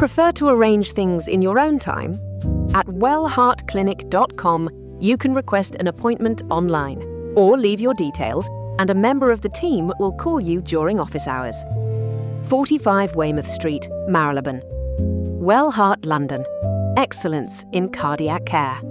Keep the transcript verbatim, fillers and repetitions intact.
Prefer to arrange things in your own time? At wellheart clinic dot com, you can request an appointment online or leave your details, and a member of the team will call you during office hours. forty-five Weymouth Street, Marylebone. Wellheart London. Excellence in cardiac care.